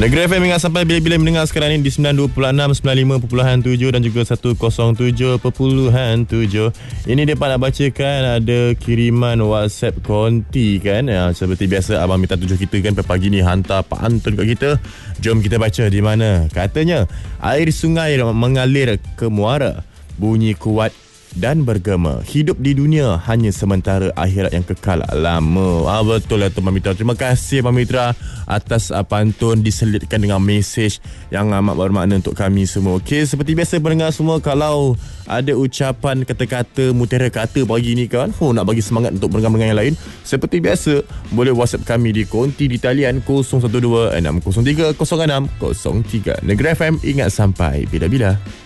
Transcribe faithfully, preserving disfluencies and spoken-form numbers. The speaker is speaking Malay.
Negeri F M ingat sampai bila-bila mendengar sekarang ini di sembilan puluh dua perpuluhan enam, sembilan puluh lima perpuluhan tujuh dan juga seratus tujuh perpuluhan tujuh. Ini dapat nak bacakan ada kiriman WhatsApp konti kan. Ya, seperti biasa Abang minta tujuh kita kan pagi ni hantar pantun kat kita. Jom kita baca di mana. Katanya, air sungai mengalir ke muara, bunyi kuat dan bergema. Hidup di dunia hanya sementara, akhirat yang kekal lama. Ah, betul lah tu Mamitra. Terima kasih Mamitra atas uh, pantun diselitkan dengan mesej yang amat bermakna untuk kami semua. Okey, seperti biasa pendengar semua, kalau ada ucapan kata-kata mutiara kata pagi ni kan, oh, nak bagi semangat untuk pendengar-pendengar yang lain, seperti biasa boleh WhatsApp kami di konti di talian kosong satu dua enam kosong tiga kosong enam kosong tiga. Negeri F M ingat sampai bila-bila.